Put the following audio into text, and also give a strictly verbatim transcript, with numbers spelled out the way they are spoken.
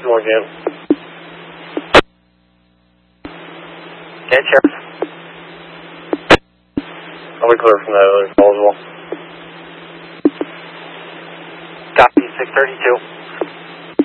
more again. Okay, Sheriff. I'll be clear from that other call as well. Copy, six thirty-two.